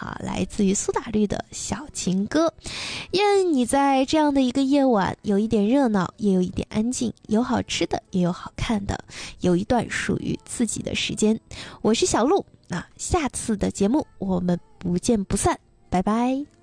哈，来自于苏打绿的小情歌。愿你在这样的一个夜晚，有一点热闹，也有一点安静，有好吃的，也有好看的，有一段属于自己的时间。我是小鹿，那下次的节目我们不见不散，拜拜。